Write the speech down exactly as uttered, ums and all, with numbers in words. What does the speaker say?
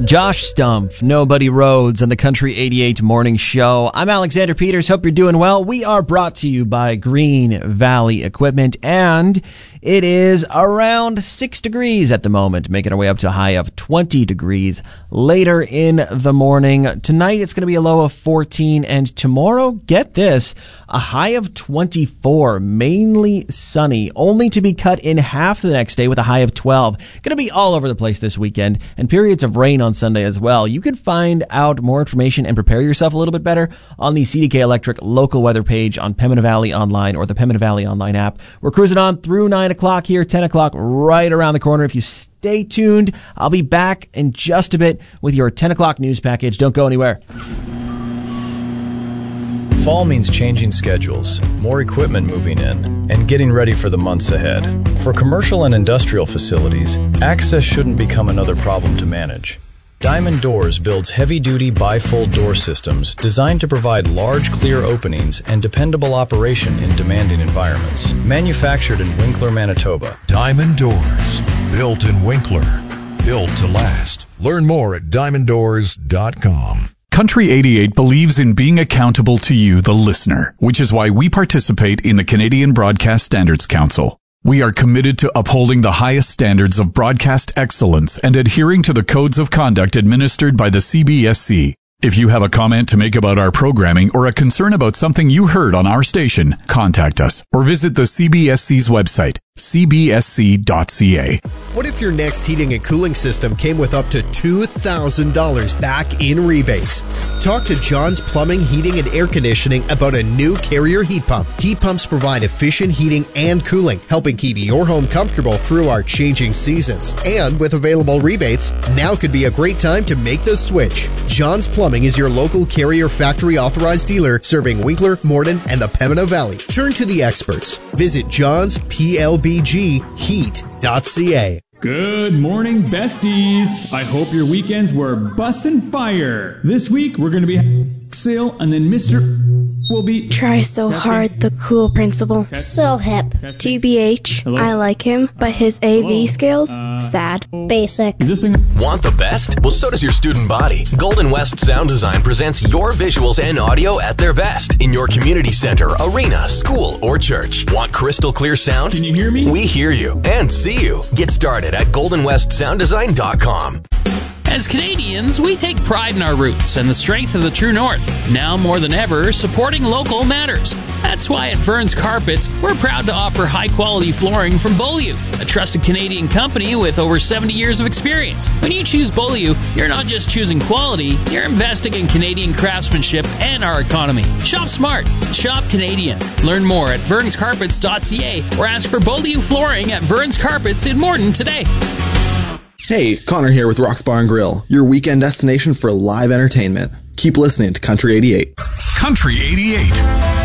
Josh Stumpf, Nobody Rhodes, on the Country eighty-eight Morning Show. I'm Alexander Peters. Hope you're doing well. We are brought to you by Green Valley Equipment, and it is around six degrees at the moment, making our way up to a high of twenty degrees later in the morning. Tonight it's going to be a low of fourteen, and tomorrow, get this, a high of twenty-four, mainly sunny, only to be cut in half the next day with a high of twelve. Going to be all over the place this weekend, and periods of rain on Sunday as well. You can find out more information and prepare yourself a little bit better on the C D K Electric local weather page on Pembina Valley Online or the Pembina Valley Online app. We're cruising on through nine o'clock here, ten o'clock right around the corner. If you stay tuned, I'll be back in just a bit with your ten o'clock news package. Don't go anywhere. Fall means changing schedules, more equipment moving in, and getting ready for the months ahead. For commercial and industrial facilities, access shouldn't become another problem to manage. Diamond Doors builds heavy-duty bifold door systems designed to provide large, clear openings and dependable operation in demanding environments. Manufactured in Winkler, Manitoba. Diamond Doors, built in Winkler, built to last. Learn more at diamond doors dot com. Country eighty-eight believes in being accountable to you, the listener, which is why we participate in the Canadian Broadcast Standards Council. We are committed to upholding the highest standards of broadcast excellence and adhering to the codes of conduct administered by the C B S C. If you have a comment to make about our programming or a concern about something you heard on our station, contact us or visit the C B S C's website, c b s c dot c a. What if your next heating and cooling system came with up to two thousand dollars back in rebates? Talk to John's Plumbing, Heating, and Air Conditioning about a new Carrier heat pump. Heat pumps provide efficient heating and cooling, helping keep your home comfortable through our changing seasons. And with available rebates, now could be a great time to make the switch. John's Plumbing is your local Carrier factory authorized dealer serving Winkler, Morden, and the Pembina Valley. Turn to the experts. Visit johns p l b g heat dot c a. Good morning, besties. I hope your weekends were bussin' fire. This week, we're going to be having a sale, and then Mister will be... Try so testing. Hard, the cool principal. Testing. So hip. Testing. T B H, Hello? I like him, but his A V Hello? skills, uh, sad. Basic. Is this thing... Want the best? Well, so does your student body. Golden West Sound Design presents your visuals and audio at their best in your community center, arena, school, or church. Want crystal clear sound? Can you hear me? We hear you and see you. Get started at golden west sound design dot com. As Canadians, we take pride in our roots and the strength of the true north. Now more than ever, supporting local matters. That's why at Vern's Carpets, we're proud to offer high-quality flooring from Beaulieu, a trusted Canadian company with over seventy years of experience. When you choose Beaulieu, you're not just choosing quality, you're investing in Canadian craftsmanship and our economy. Shop smart. Shop Canadian. Learn more at verns carpets dot c a or ask for Beaulieu flooring at Vern's Carpets in Morden today. Hey, Connor here with Rock's Bar and Grill, your weekend destination for live entertainment. Keep listening to Country eighty-eight. Country eighty-eight.